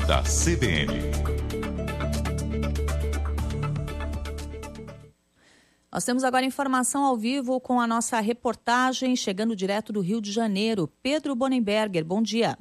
da CBN. Nós temos agora informação ao vivo com a nossa reportagem chegando direto do Rio de Janeiro. Pedro Bonenberger, bom dia.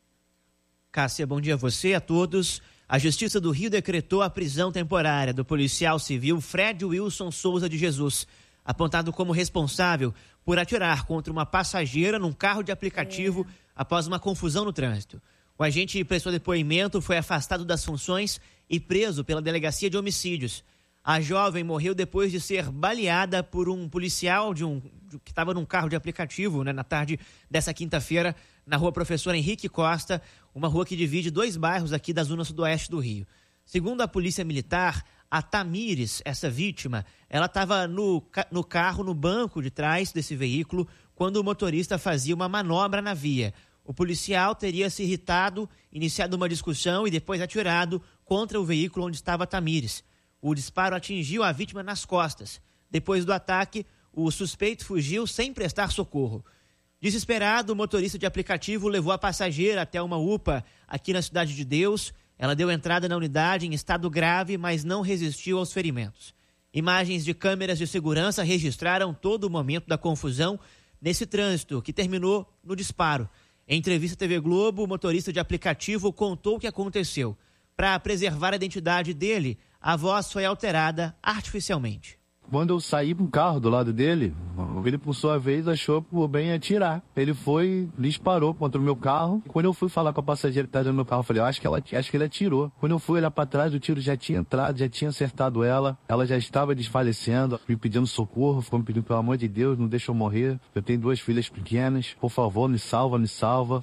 Cássia, bom dia a você e a todos. A Justiça do Rio decretou a prisão temporária do policial civil Fred Wilson Souza de Jesus, apontado como responsável por atirar contra uma passageira num carro de aplicativo após uma confusão no trânsito. O agente prestou depoimento, foi afastado das funções e preso pela Delegacia de Homicídios. A jovem morreu depois de ser baleada por um policial que estava num carro de aplicativo, na tarde dessa quinta-feira, na rua Professor Henrique Costa, uma rua que divide 2 bairros aqui da zona sudoeste do Rio. Segundo a Polícia Militar, a Tamires, essa vítima, ela estava no carro, no banco de trás desse veículo, quando o motorista fazia uma manobra na via. O policial teria se irritado, iniciado uma discussão e depois atirado contra o veículo onde estava a Tamires. O disparo atingiu a vítima nas costas. Depois do ataque, o suspeito fugiu sem prestar socorro. Desesperado, o motorista de aplicativo levou a passageira até uma UPA aqui na Cidade de Deus. Ela deu entrada na unidade em estado grave, mas não resistiu aos ferimentos. Imagens de câmeras de segurança registraram todo o momento da confusão nesse trânsito, que terminou no disparo. Em entrevista à TV Globo, o motorista de aplicativo contou o que aconteceu. Para preservar a identidade dele, a voz foi alterada artificialmente. Quando eu saí pro carro do lado dele, ele por sua vez achou por bem atirar. Ele foi, disparou contra o meu carro. Quando eu fui falar com a passageira que estava dentro do meu carro, eu falei, acho que ele atirou. Quando eu fui olhar para trás, o tiro já tinha entrado, já tinha acertado ela. Ela já estava desfalecendo, me pedindo socorro, ficou me pedindo, pelo amor de Deus, não deixa eu morrer. Eu tenho 2 filhas pequenas, por favor, me salva, me salva.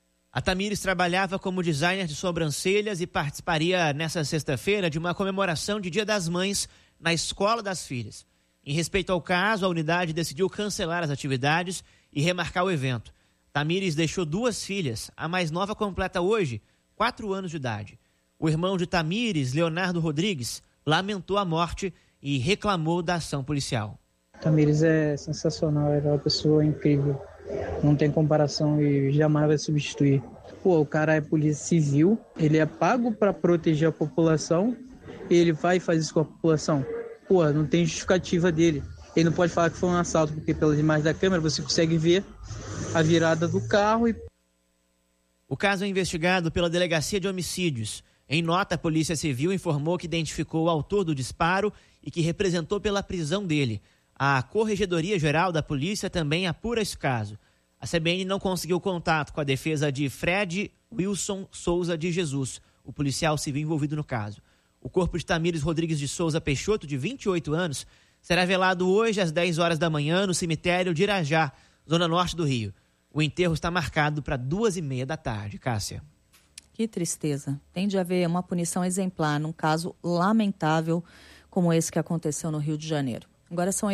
A Tamires trabalhava como designer de sobrancelhas e participaria nessa sexta-feira de uma comemoração de Dia das Mães na escola das filhas. Em respeito ao caso, a unidade decidiu cancelar as atividades e remarcar o evento. Tamires deixou 2 filhas, a mais nova completa hoje 4 anos de idade. O irmão de Tamires, Leonardo Rodrigues, lamentou a morte e reclamou da ação policial. Tamires é sensacional, era uma pessoa incrível. Não tem comparação e jamais vai substituir. O cara é polícia civil, ele é pago para proteger a população e ele vai e faz isso com a população. Não tem justificativa dele. Ele não pode falar que foi um assalto, porque pelas imagens da câmera você consegue ver a virada do carro. O caso é investigado pela Delegacia de Homicídios. Em nota, a Polícia Civil informou que identificou o autor do disparo e que representou pela prisão dele. A Corregedoria Geral da Polícia também apura esse caso. A CBN não conseguiu contato com a defesa de Fred Wilson Souza de Jesus, o policial civil envolvido no caso. O corpo de Tamires Rodrigues de Souza Peixoto, de 28 anos, será velado hoje às 10 horas da manhã no cemitério de Irajá, zona norte do Rio. O enterro está marcado para 2h30 da tarde. Cássia. Que tristeza. Tem de haver uma punição exemplar num caso lamentável como esse que aconteceu no Rio de Janeiro. Agora são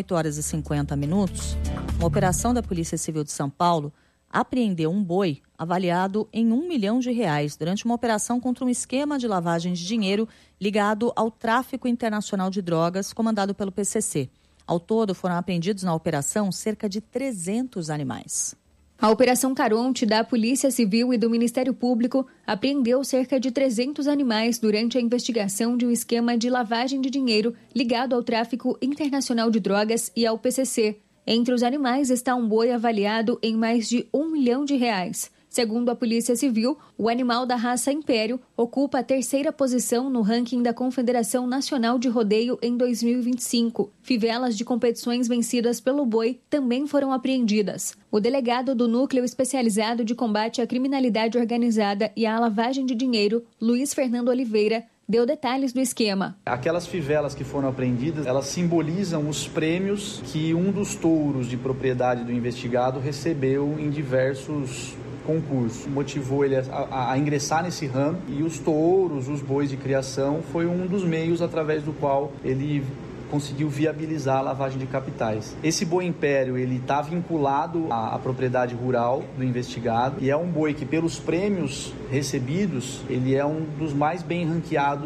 8h50. Uma operação da Polícia Civil de São Paulo apreendeu um boi avaliado em R$1 milhão durante uma operação contra um esquema de lavagem de dinheiro ligado ao tráfico internacional de drogas comandado pelo PCC. Ao todo, foram apreendidos na operação cerca de 300 animais. A Operação Caronte da Polícia Civil e do Ministério Público apreendeu cerca de 300 animais durante a investigação de um esquema de lavagem de dinheiro ligado ao tráfico internacional de drogas e ao PCC. Entre os animais está um boi avaliado em mais de R$1 milhão. Segundo a Polícia Civil, o animal da raça Império ocupa a 3ª posição no ranking da Confederação Nacional de Rodeio em 2025. Fivelas de competições vencidas pelo boi também foram apreendidas. O delegado do Núcleo Especializado de Combate à Criminalidade Organizada e à Lavagem de Dinheiro, Luiz Fernando Oliveira, deu detalhes do esquema. Aquelas fivelas que foram apreendidas, elas simbolizam os prêmios que um dos touros de propriedade do investigado recebeu em diversos concursos. Motivou ele a ingressar nesse ramo e os touros, os bois de criação, foi um dos meios através do qual ele conseguiu viabilizar a lavagem de capitais. Esse boi império, ele está vinculado à propriedade rural do investigado e é um boi que, pelos prêmios recebidos, ele é um dos mais bem ranqueados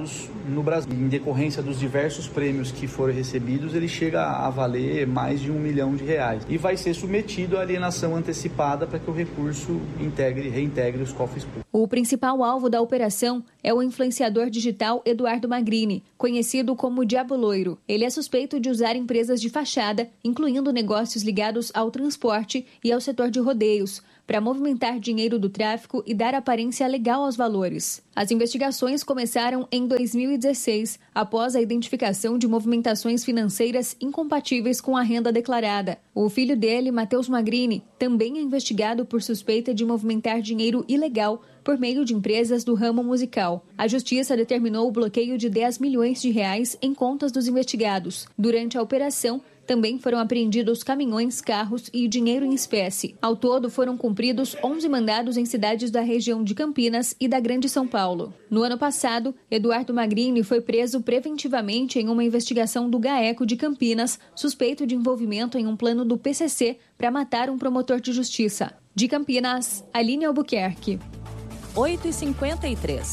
no Brasil. Em decorrência dos diversos prêmios que foram recebidos, ele chega a valer mais de R$1 milhão e vai ser submetido à alienação antecipada para que o recurso reintegre os cofres públicos. O principal alvo da operação é o influenciador digital Eduardo Magrini, conhecido como Diabo Loiro. Ele é suspeito de usar empresas de fachada, incluindo negócios ligados ao transporte e ao setor de rodeios, para movimentar dinheiro do tráfico e dar aparência legal aos valores. As investigações começaram em 2016, após a identificação de movimentações financeiras incompatíveis com a renda declarada. O filho dele, Matheus Magrini, também é investigado por suspeita de movimentar dinheiro ilegal por meio de empresas do ramo musical. A Justiça determinou o bloqueio de R$10 milhões em contas dos investigados. Durante a operação, também foram apreendidos caminhões, carros e dinheiro em espécie. Ao todo, foram cumpridos 11 mandados em cidades da região de Campinas e da Grande São Paulo. No ano passado, Eduardo Magrini foi preso preventivamente em uma investigação do GAECO de Campinas, suspeito de envolvimento em um plano do PCC para matar um promotor de justiça. De Campinas, Aline Albuquerque. 8h53.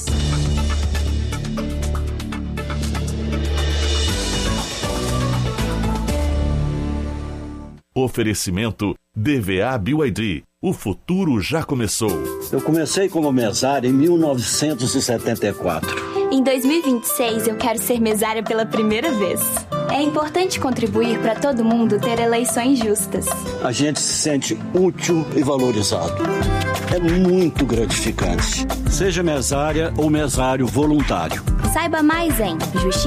Oferecimento DVA BYD. O futuro já começou. Eu comecei como mesário em 1974. Em 2026, eu quero ser mesária pela primeira vez. É importante contribuir para todo mundo ter eleições justas. A gente se sente útil e valorizado. É muito gratificante. Seja mesária ou mesário voluntário. Saiba mais em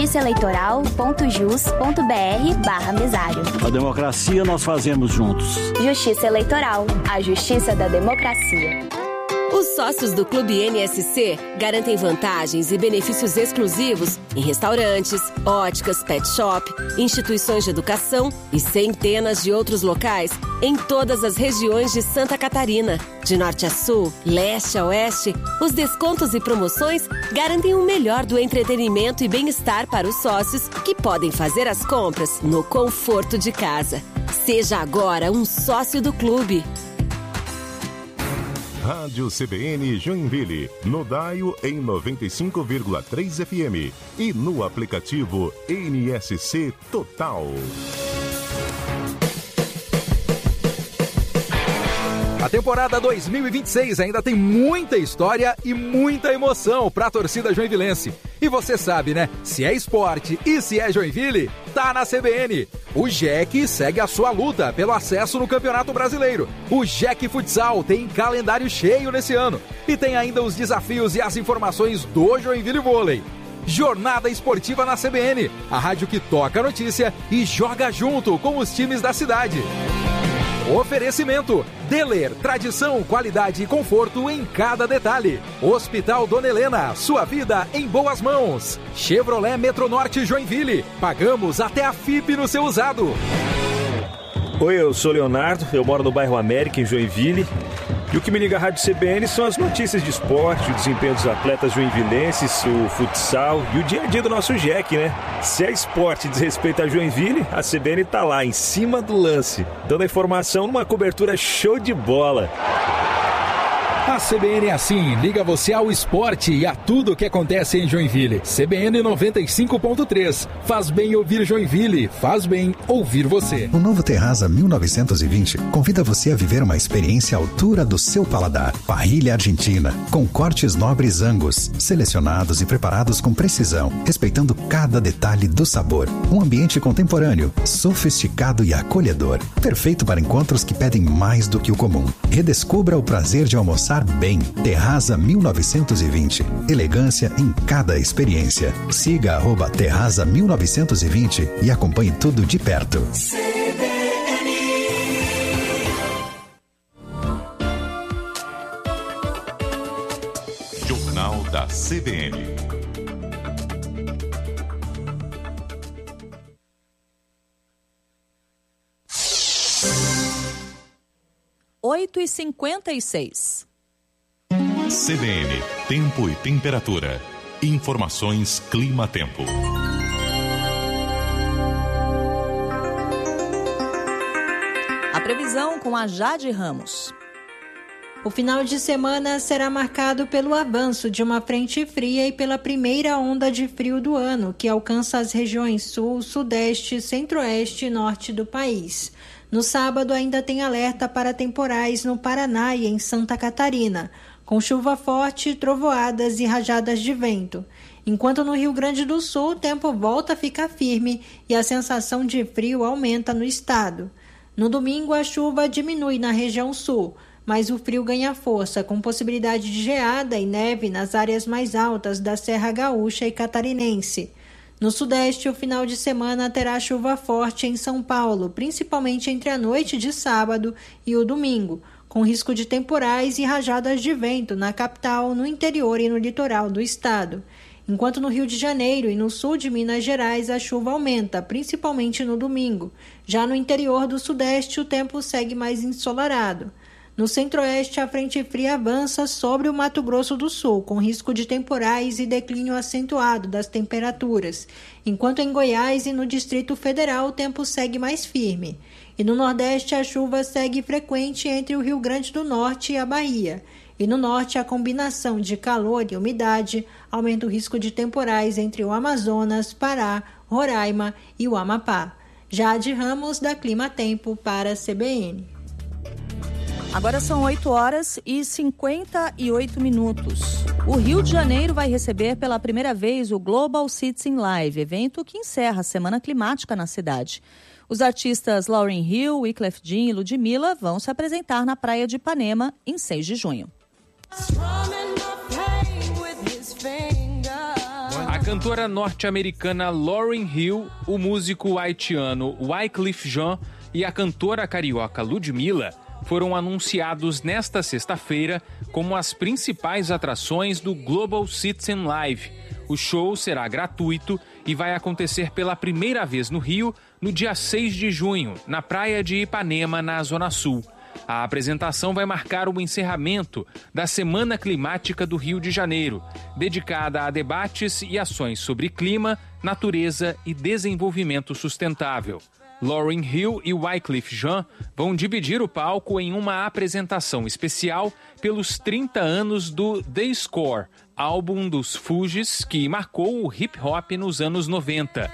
justiçaeleitoral.jus.br/mesário. A democracia nós fazemos juntos. Justiça Eleitoral, a justiça da democracia. Os sócios do Clube NSC garantem vantagens e benefícios exclusivos em restaurantes, óticas, pet shop, instituições de educação e centenas de outros locais em todas as regiões de Santa Catarina. De norte a sul, leste a oeste, os descontos e promoções garantem o melhor do entretenimento e bem-estar para os sócios que podem fazer as compras no conforto de casa. Seja agora um sócio do clube. Rádio CBN Joinville, no dial em 95,3 FM e no aplicativo NSC Total. A temporada 2026 ainda tem muita história e muita emoção para a torcida joinvilense. E você sabe, né? Se é esporte e se é Joinville, tá na CBN. O JEC segue a sua luta pelo acesso no Campeonato Brasileiro. O JEC Futsal tem calendário cheio nesse ano. E tem ainda os desafios e as informações do Joinville Vôlei. Jornada Esportiva na CBN, a rádio que toca a notícia e joga junto com os times da cidade. Oferecimento: Deler, tradição, qualidade e conforto em cada detalhe. Hospital Dona Helena, sua vida em boas mãos. Chevrolet Metronorte Joinville, pagamos até a FIP no seu usado. Oi, eu sou Leonardo, eu moro no bairro América, em Joinville. E o que me liga à Rádio CBN são as notícias de esporte, o desempenho dos atletas joinvilenses, o futsal e o dia a dia do nosso JEC, né? Se é esporte e diz respeito a Joinville, a CBN tá lá, em cima do lance, dando a informação numa cobertura show de bola. A CBN é assim, liga você ao esporte e a tudo que acontece em Joinville. CBN 95.3, faz bem ouvir Joinville, faz bem ouvir você. O novo Terraza 1920 convida você a viver uma experiência à altura do seu paladar. Parrilha argentina, com cortes nobres Angus, selecionados e preparados com precisão, respeitando cada detalhe do sabor. Um ambiente contemporâneo, sofisticado e acolhedor. Perfeito para encontros que pedem mais do que o comum. Redescubra o prazer de almoçar bem. Terraza 1920. Elegância em cada experiência. Siga @Terraza 1920 e acompanhe tudo de perto. Jornal da CBN. Oito e 56. CBN, tempo e temperatura. Informações Clima-Tempo. A previsão com a Jade Ramos. O final de semana será marcado pelo avanço de uma frente fria e pela primeira onda de frio do ano, que alcança as regiões sul, sudeste, centro-oeste e norte do país. No sábado ainda tem alerta para temporais no Paraná e em Santa Catarina, com chuva forte, trovoadas e rajadas de vento. Enquanto no Rio Grande do Sul o tempo volta a ficar firme e a sensação de frio aumenta no estado. No domingo a chuva diminui na região sul, mas o frio ganha força, com possibilidade de geada e neve nas áreas mais altas da Serra Gaúcha e Catarinense. No sudeste, o final de semana terá chuva forte em São Paulo, principalmente entre a noite de sábado e o domingo, com risco de temporais e rajadas de vento na capital, no interior e no litoral do estado. Enquanto no Rio de Janeiro e no sul de Minas Gerais a chuva aumenta, principalmente no domingo. Já no interior do sudeste o tempo segue mais ensolarado. No centro-oeste, a frente fria avança sobre o Mato Grosso do Sul, com risco de temporais e declínio acentuado das temperaturas, enquanto em Goiás e no Distrito Federal o tempo segue mais firme. E no Nordeste, a chuva segue frequente entre o Rio Grande do Norte e a Bahia. E no Norte, a combinação de calor e umidade aumenta o risco de temporais entre o Amazonas, Pará, Roraima e o Amapá. Jade Ramos, da Clima Tempo, para a CBN. Agora são 8h58. O Rio de Janeiro vai receber pela primeira vez o Global Citizen Live, evento que encerra a Semana Climática na cidade. Os artistas Lauryn Hill, Wyclef Jean e Ludmilla vão se apresentar na praia de Ipanema em 6 de junho. A cantora norte-americana Lauryn Hill, o músico haitiano Wyclef Jean e a cantora carioca Ludmilla foram anunciados nesta sexta-feira como as principais atrações do Global Citizen Live. O show será gratuito e vai acontecer pela primeira vez no Rio no dia 6 de junho, na praia de Ipanema, na Zona Sul. A apresentação vai marcar o encerramento da Semana Climática do Rio de Janeiro, dedicada a debates e ações sobre clima, natureza e desenvolvimento sustentável. Lauryn Hill e Wyclef Jean vão dividir o palco em uma apresentação especial pelos 30 anos do The Score, álbum dos Fugees que marcou o hip-hop nos anos 90.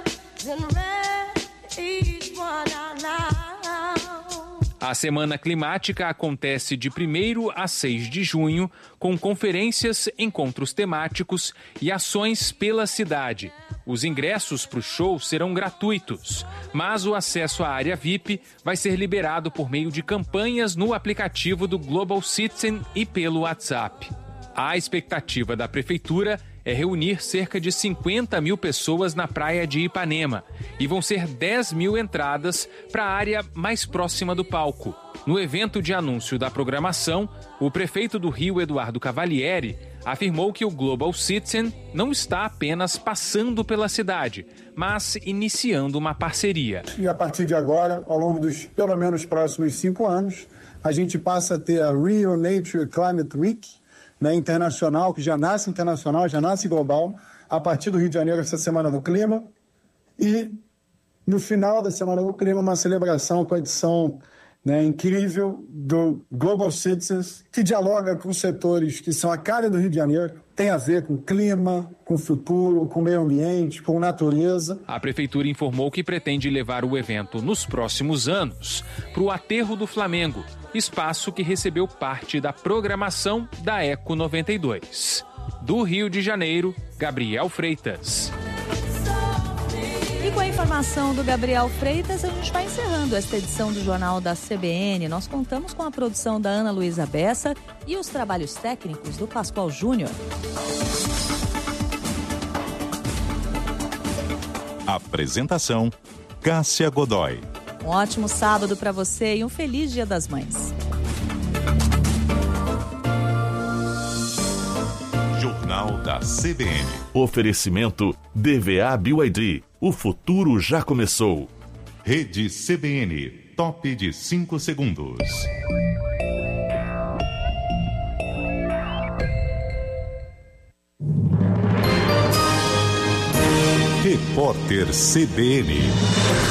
A Semana Climática acontece de 1º a 6 de junho, com conferências, encontros temáticos e ações pela cidade. Os ingressos para o show serão gratuitos, mas o acesso à área VIP vai ser liberado por meio de campanhas no aplicativo do Global Citizen e pelo WhatsApp. A expectativa da Prefeitura é reunir cerca de 50 mil pessoas na praia de Ipanema e vão ser 10 mil entradas para a área mais próxima do palco. No evento de anúncio da programação, o prefeito do Rio, Eduardo Cavalieri, afirmou que o Global Citizen não está apenas passando pela cidade, mas iniciando uma parceria. E a partir de agora, ao longo dos pelo menos próximos 5 anos, a gente passa a ter a Rio Nature Climate Week, né, internacional, que já nasce internacional, já nasce global, a partir do Rio de Janeiro, essa Semana do Clima. E no final da Semana do Clima, uma celebração com a edição, né, incrível do Global Citizens, que dialoga com setores que são a cara do Rio de Janeiro, tem a ver com clima, com futuro, com meio ambiente, com natureza. A Prefeitura informou que pretende levar o evento nos próximos anos para o Aterro do Flamengo, espaço que recebeu parte da programação da Eco 92. Do Rio de Janeiro, Gabriel Freitas. E com a informação do Gabriel Freitas, a gente vai encerrando esta edição do Jornal da CBN. Nós contamos com a produção da Ana Luísa Bessa e os trabalhos técnicos do Pascoal Júnior. Apresentação: Cássia Godoy. Um ótimo sábado para você e um feliz Dia das Mães. Jornal da CBN. Oferecimento DVA BYD. O futuro já começou. Rede CBN. Top de 5 segundos. Repórter CBN.